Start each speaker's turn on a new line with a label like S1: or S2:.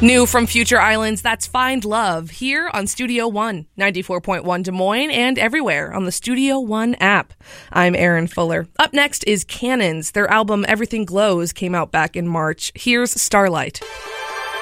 S1: New from Future Islands, that's Find Love, here on Studio One, 94.1 Des Moines, and everywhere on the Studio One app. I'm Erin Fuller. Up next is Cannons. Their album Everything Glows came out back in March. Here's Starlight.